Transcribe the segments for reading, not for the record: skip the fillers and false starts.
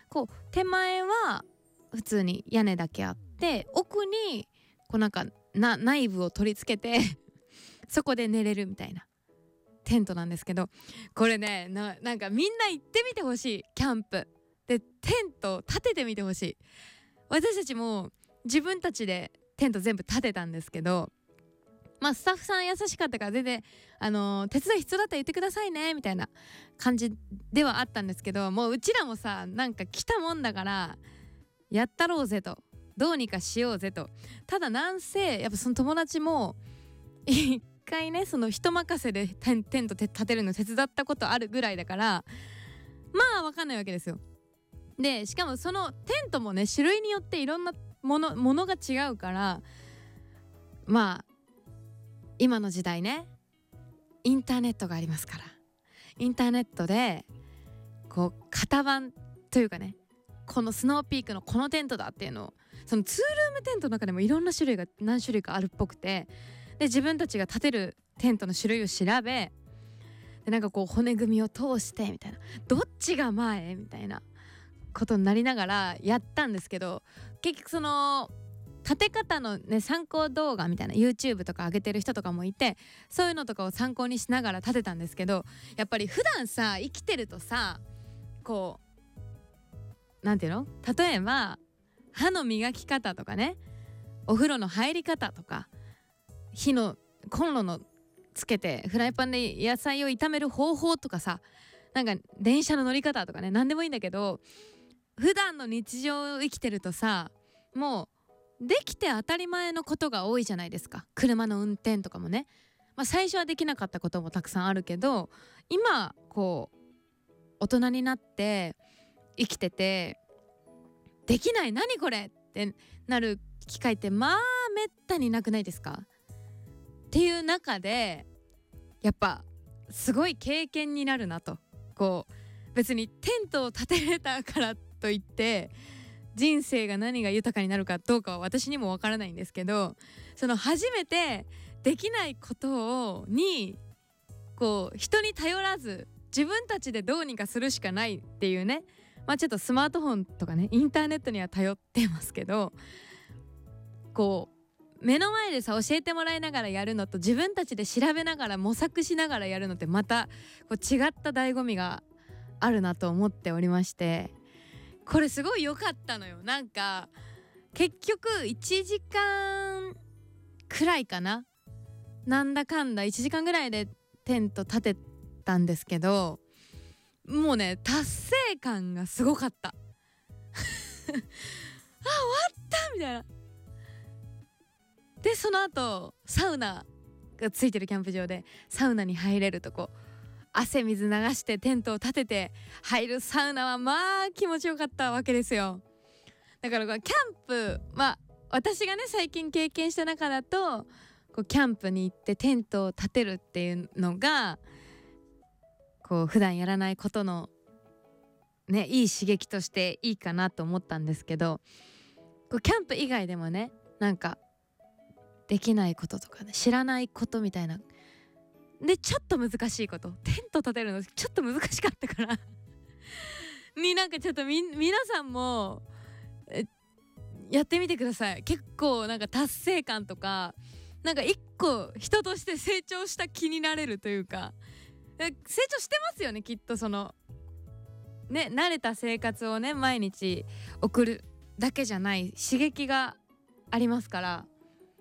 こう手前は普通に屋根だけあって、奥にこうなんか内部を取り付けてそこで寝れるみたいなテントなんですけど、これねなんかみんな行ってみてほしい。キャンプでテント立ててみてほしい。私たちも自分たちでテント全部立てたんですけど、まあスタッフさん優しかったから全然手伝い必要だったら言ってくださいねみたいな感じではあったんですけど、もううちらもさなんか来たもんだからやったろうぜと、どうにかしようぜと。ただなんせやっぱその友達も一回ねその人任せでテント立てるの手伝ったことあるぐらいだから、まあ分かんないわけですよ。でしかもそのテントもね種類によっていろんなものが違うから、まあ今の時代ねインターネットがありますから、インターネットでこう型番というかね、このスノーピークのこのテントだっていうのを、そのツールームテントの中でもいろんな種類が何種類かあるっぽくて、で自分たちが立てるテントの種類を調べ、でなんかこう骨組みを通してみたいな、どっちが前みたいなことになりながらやったんですけど、結局その立て方のね参考動画みたいな YouTube とか上げてる人とかもいて、そういうのとかを参考にしながら立てたんですけど、やっぱり普段さ生きてるとさ、こうなんていうの、例えば歯の磨き方とかね、お風呂の入り方とか、火のコンロのつけてフライパンで野菜を炒める方法とかさ、なんか電車の乗り方とかね、何でもいいんだけど、普段の日常を生きてるとさ、もうできて当たり前のことが多いじゃないですか。車の運転とかもね、まあ、最初はできなかったこともたくさんあるけど、今こう大人になって生きててできない、何これってなる機会ってまあめったになくないですか。っていう中でやっぱすごい経験になるなと。こう別にテントを建てれたからといって人生が何が豊かになるかどうかは私にもわからないんですけど、その初めてできないことにこう人に頼らず自分たちでどうにかするしかないっていうね、まあちょっとスマートフォンとかねインターネットには頼ってますけど、こう目の前でさ教えてもらいながらやるのと自分たちで調べながら模索しながらやるのってまたこう違った醍醐味があるなと思っておりまして、これすごい良かったのよ。なんか結局1時間くらいかな、なんだかんだ1時間ぐらいでテント立てたんですけど、もうね達成感がすごかったあ終わったみたいな。でその後サウナがついてるキャンプ場でサウナに入れると、こ汗水流してテントを立てて入るサウナはまあ気持ちよかったわけですよ。だからキャンプ、まあ私がね最近経験した中だと、こうキャンプに行ってテントを立てるっていうのがこう普段やらないことのねいい刺激としていいかなと思ったんですけど、こうキャンプ以外でもねなんかできないこととかね、知らないことみたいなでちょっと難しいこと、テント立てるのちょっと難しかったからになんかちょっと皆さんもやってみてください。結構なんか達成感とか、なんか一個人として成長した気になれるというか、成長してますよねきっと。そのね慣れた生活をね毎日送るだけじゃない刺激がありますから。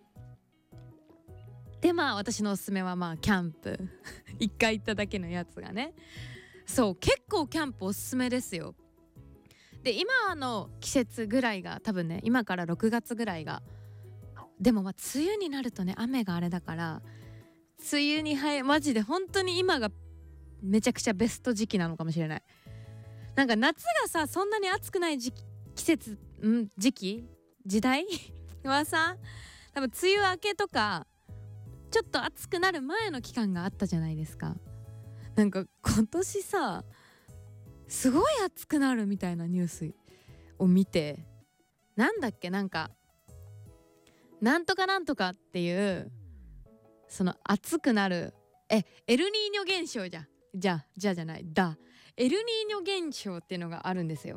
でまあ私のおすすめはまあキャンプ一回行っただけのやつがね、そう結構キャンプおすすめですよ。で今の季節ぐらいが多分ね、今から6月ぐらいが、でもまあ梅雨になるとね雨があれだから、梅雨にマジで本当に今がめちゃくちゃベスト時期なのかもしれない。なんか夏がさそんなに暑くない季節時代はさ、多分梅雨明けとかちょっと暑くなる前の期間があったじゃないですか。なんか今年さすごい暑くなるみたいなニュースを見て、なんだっけ、なんかなんとかなんとかっていうその暑くなるエルニーニョ現象じゃないエルニーニョ現象っていうのがあるんですよ。